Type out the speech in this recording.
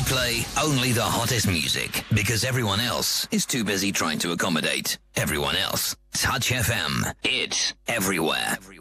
play only the hottest music because everyone else is too busy trying to accommodate everyone else. Touch FM. It's everywhere.